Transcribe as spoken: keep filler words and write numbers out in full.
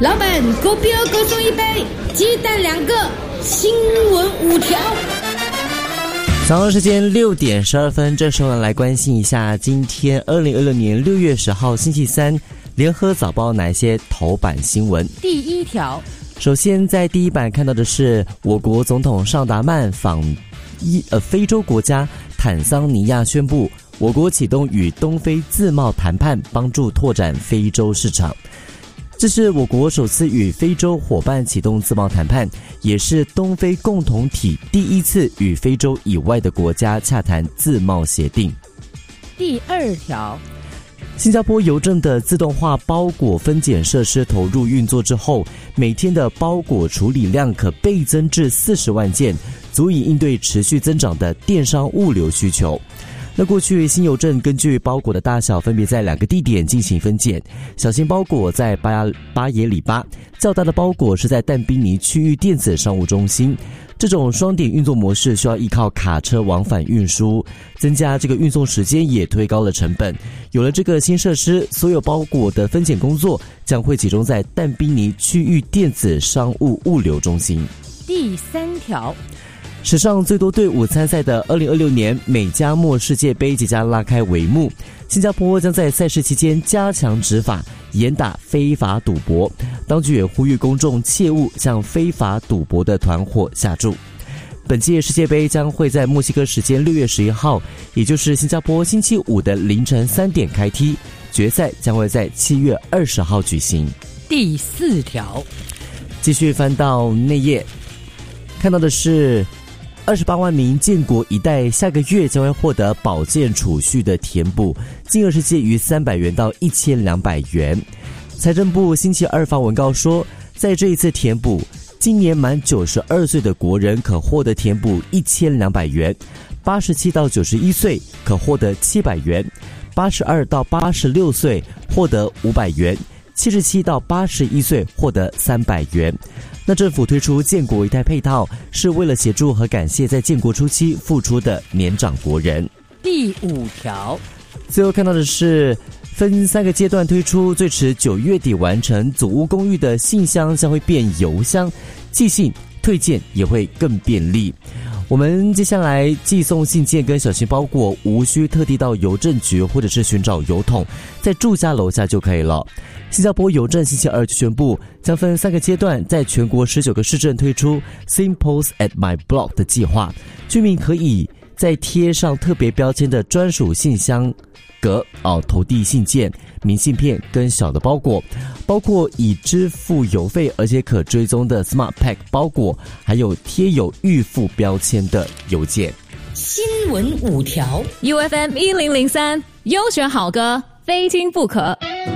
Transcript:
老板，狗标狗送一杯，鸡蛋两个，新闻五条。 早上时间六点十二分，这时候来关心一下今天二零二六年六月十号星期三联合早报哪一些头版新闻。 第一条， 首先在第一版看到的是我国总统尚达曼访一呃非洲国家坦桑尼亚，宣布我国启动与东非自贸谈判，帮助拓展非洲市场。这是我国首次与非洲伙伴启动自贸谈判，也是东非共同体第一次与非洲以外的国家洽谈自贸协定。 第二条， 新加坡邮政的自动化包裹分拣设施投入运作之后，每天的包裹处理量可倍增至四十万件，足以应对持续增长的电商物流需求。那过去新邮政根据包裹的大小分别在两个地点进行分拣，小型包裹在巴巴耶里巴，较大的包裹是在但宾尼区域电子商务中心。这种双点运作模式需要依靠卡车往返运输，增加这个运送时间，也推高了成本。有了这个新设施，所有包裹的分拣工作将会集中在但宾尼区域电子商务物流中心。 第三条， 史上最多队伍参赛的二零二六年美加墨世界杯即将拉开帷幕，新加坡将在赛事期间加强执法，严打非法赌博。当局也呼吁公众切勿向非法赌博的团伙下注。本届世界杯将会在墨西哥时间六月十一号，也就是新加坡星期五的凌晨三点开踢，决赛将会在七月二十号举行。 第四条， 继续翻到内页，看到的是二十八万名建国一代下个月将会获得保健储蓄的填补，金额是介于三百元到一千两百元。财政部星期二发文告说，在这一次填补，今年满九十二岁的国人可获得填补一千两百元，八十七到九十一岁可获得七百元，八十二到八十六岁获得五百元，七十七到八十一岁获得三百元。那政府推出建国一代配套，是为了协助和感谢在建国初期付出的年长国人。 第五条， 最后看到的是分三个阶段推出，最迟九月底完成。祖屋公寓的信箱将会变邮箱，寄信退件也会更便利。我们接下来寄送信件跟小型包裹无需特地到邮政局或者是寻找邮筒，在住家楼下就可以了。新加坡邮政星期二就宣布，将分三个阶段，在全国十九个市镇推出 Same Post at My Block 的计划，居民可以再贴上特别标签的专属信箱格哦，投递信件、明信片跟小的包裹，包括已支付邮费而且可追踪的 Smart Pack 包裹，还有贴有预付标签的邮件。 新闻五条 U F M 一零零三，优选好歌，非听不可。